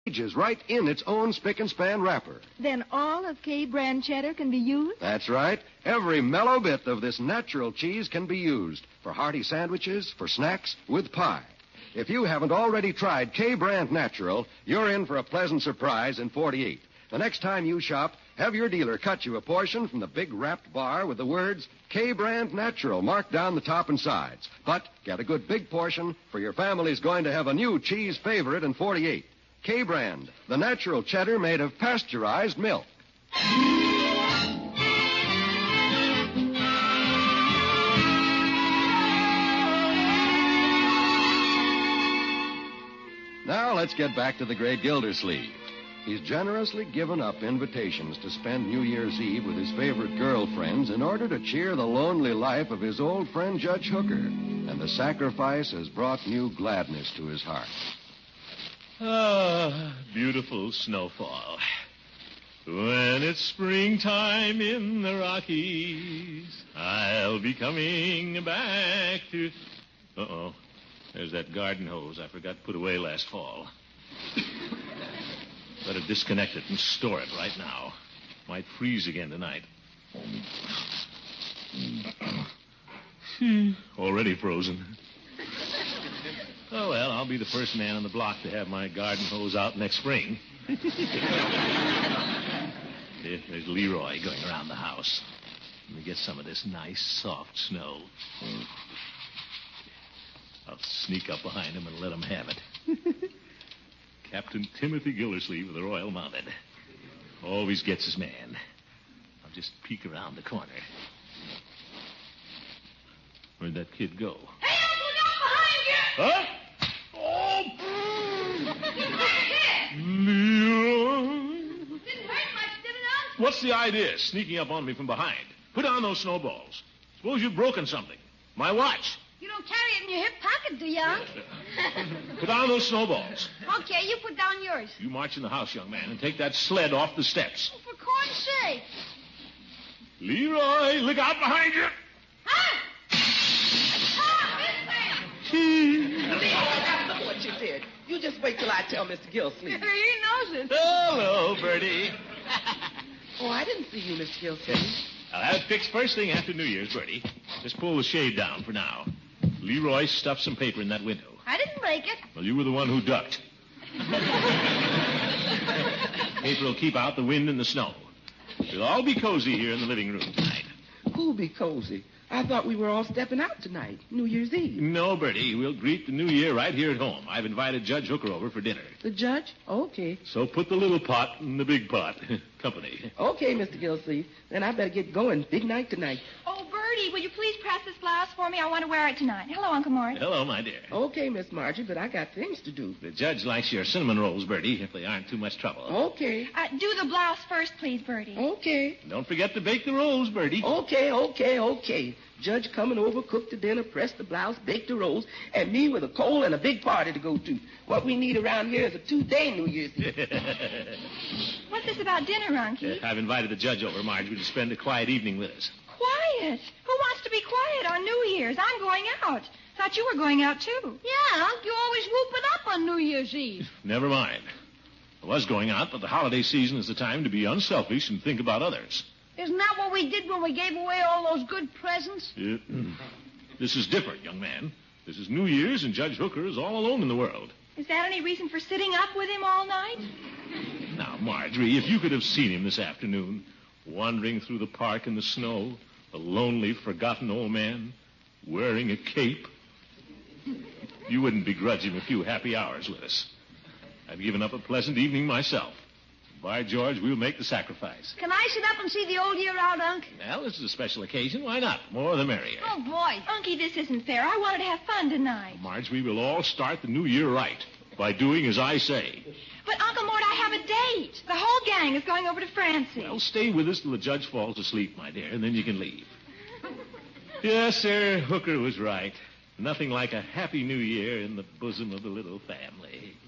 is right in its own spick-and-span wrapper. Then all of K-brand cheddar can be used? That's right. Every mellow bit of this natural cheese can be used for hearty sandwiches, for snacks, with pie. If you haven't already tried K-brand natural, you're in for a pleasant surprise in 48. The next time you shop, have your dealer cut you a portion from the big wrapped bar with the words K-brand natural marked down the top and sides. But get a good big portion, for your family's going to have a new cheese favorite in 48. K-brand, the natural cheddar made of pasteurized milk. Now let's get back to the great Gildersleeve. He's generously given up invitations to spend New Year's Eve with his favorite girlfriends in order to cheer the lonely life of his old friend Judge Hooker. And the sacrifice has brought new gladness to his heart. Ah, beautiful snowfall. When it's springtime in the Rockies, I'll be coming back to... Uh-oh. There's that garden hose I forgot to put away last fall. Better disconnect it and store it right now. Might freeze again tonight. Already frozen. Oh, well, I'll be the first man on the block to have my garden hose out next spring. There's Leroy going around the house. Let me get some of this nice, soft snow. I'll sneak up behind him and let him have it. Captain Timothy Gildersleeve of the Royal Mounted. Always gets his man. I'll just peek around the corner. Where'd that kid go? Hey, look out behind you! Huh? Oh! Leroy! Didn't hurt much, did it, What's the idea, sneaking up on me from behind? Put down those snowballs. Suppose you've broken something. My watch. You don't carry it in your hip pocket, do you, Unc? Put down those snowballs. Okay, you put down yours. You march in the house, young man, and take that sled off the steps. Oh, for corn's sake. Leroy, look out behind you. Huh? Oh, Look what you did. You just wait till I tell Mr. Gildersleeve. he knows it. Hello, Bertie. Oh, I didn't see you, Mr. Gildersleeve. I'll have it fixed first thing after New Year's, Bertie. Just pull the shade down for now. Leroy stuffed some paper in that window. I didn't break it. Well, you were the one who ducked. Paper will keep out the wind and the snow. We'll all be cozy here in the living room tonight. Who'll be cozy? I thought we were all stepping out tonight, New Year's Eve. No, Bertie. We'll greet the new year right here at home. I've invited Judge Hooker over for dinner. The judge? Okay. So put the little pot in the big pot. Company. Okay, Mr. Gildersleeve. Then I better get going. Big night tonight. Oh, Bertie, will you please press this blouse for me? I want to wear it tonight. Hello, Uncle Mort. Hello, my dear. Okay, Miss Margie, but I got things to do. The judge likes your cinnamon rolls, Bertie, if they aren't too much trouble. Okay. Do the blouse first, please, Bertie. Okay. Don't forget to bake the rolls, Bertie. Okay. Judge coming over, cook the dinner, press the blouse, bake the rolls, and me with a coal and a big party to go to. What we need around here is a 2-day New Year's Eve. What's this about dinner, Unky? I've invited the judge over, Marjorie, to spend a quiet evening with us. Quiet? Who wants to be quiet on New Year's? I'm going out. Thought you were going out, too. Yeah, Unc, you always whoop it up on New Year's Eve. Never mind. I was going out, but the holiday season is the time to be unselfish and think about others. Isn't that what we did when we gave away all those good presents? This is different, young man. This is New Year's, and Judge Hooker is all alone in the world. Is that any reason for sitting up with him all night? Now, Marjorie, if you could have seen him this afternoon, wandering through the park in the snow, a lonely, forgotten old man, wearing a cape, you wouldn't begrudge him a few happy hours with us. I've given up a pleasant evening myself. By George, we'll make the sacrifice. Can I sit up and see the old year out, Unc? Well, this is a special occasion. Why not? More the merrier. Oh, boy. Unky, this isn't fair. I wanted to have fun tonight. Marge, we will all start the new year right by doing as I say. But, Uncle Mort, I have a date. The whole gang is going over to Francie. Well, stay with us till the judge falls asleep, my dear, and then you can leave. Yes, sir, Hooker was right. Nothing like a happy new year in the bosom of the little family.